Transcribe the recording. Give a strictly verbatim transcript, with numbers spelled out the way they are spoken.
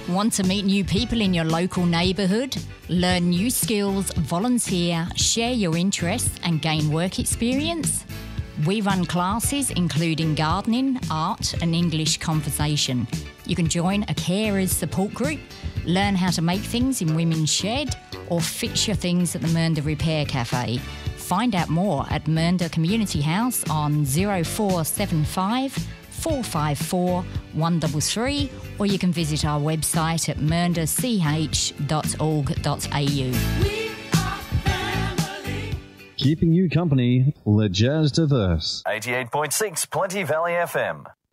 Want to meet new people in your local neighbourhood? Learn new skills, volunteer, share your interests and gain work experience? We run classes including gardening, art and English conversation. You can join a carers support group, learn how to make things in Women's Shed or fix your things at the Mernda Repair Cafe. Find out more at Mernda Community House on zero four seven five, four five four, one three three or you can visit our website at mernda c h dot org dot a u. Keeping you company, Le Jazz Diverse. eighty-eight point six Plenty Valley F M.